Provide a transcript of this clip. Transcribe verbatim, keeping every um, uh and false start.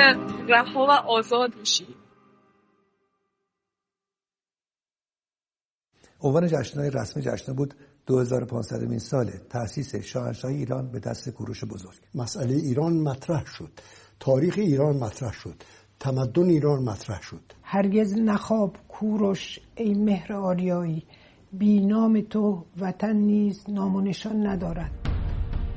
رها و آزاد میشی. عنوان جشن‌های رسمی جشن بود دو هزار و پانصدمین سال تأسیس شاهنشاهی ایران به دست کوروش بزرگ. مسئله ایران مطرح شد، تاریخ ایران مطرح شد، تمدن ایران مطرح شد. هرگز نخواب کوروش ای مهر آریایی، بی نام تو وطن نیز نام و نشان ندارد.